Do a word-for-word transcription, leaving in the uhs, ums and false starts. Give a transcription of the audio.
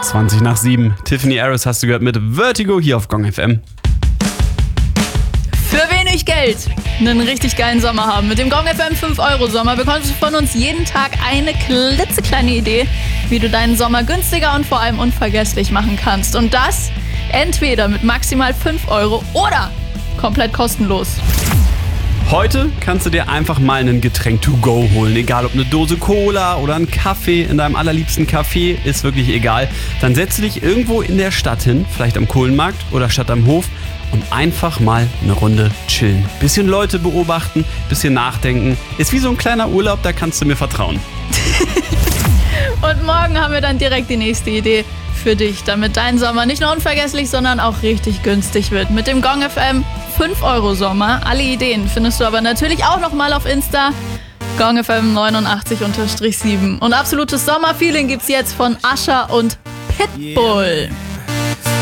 zwanzig nach sieben. Tiffany Harris hast du gehört mit Vertigo hier auf Gong F M. Für wenig Geld einen richtig geilen Sommer haben. Mit dem Gong F M fünf Euro Sommer bekommst du von uns jeden Tag eine klitzekleine Idee, wie du deinen Sommer günstiger und vor allem unvergesslich machen kannst. Und das entweder mit maximal fünf Euro oder komplett kostenlos. Heute kannst du dir einfach mal ein Getränk to go holen. Egal ob eine Dose Cola oder ein Kaffee in deinem allerliebsten Café, ist wirklich egal. Dann setze dich irgendwo in der Stadt hin, vielleicht am Kohlenmarkt oder Stadt am Hof und einfach mal eine Runde chillen. Bisschen Leute beobachten, bisschen nachdenken. Ist wie so ein kleiner Urlaub, da kannst du mir vertrauen. Und morgen haben wir dann direkt die nächste Idee für dich, damit dein Sommer nicht nur unvergesslich, sondern auch richtig günstig wird. Mit dem Gong F M fünf Euro Sommer. Alle Ideen findest du aber natürlich auch nochmal auf Insta. Gong F M neunundachtzig sieben. Und absolutes Sommerfeeling gibt's jetzt von Usher und Pitbull.